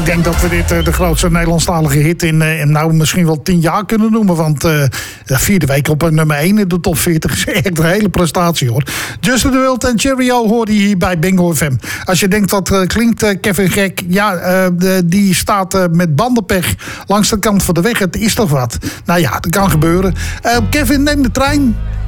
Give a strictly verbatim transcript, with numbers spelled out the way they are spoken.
Ik denk dat we dit uh, de grootste Nederlandstalige hit in, uh, in nou misschien wel tien jaar kunnen noemen. Want uh, de vierde week op een nummer één in de top veertig is echt een hele prestatie, hoor. Justin de Wild en Cheerio hoorde je hier bij Bingo F M. Als je denkt dat uh, klinkt uh, Kevin gek, ja, uh, de, die staat uh, met bandenpech langs de kant van de weg. Het is toch wat? Nou ja, dat kan gebeuren. Uh, Kevin, neem de trein.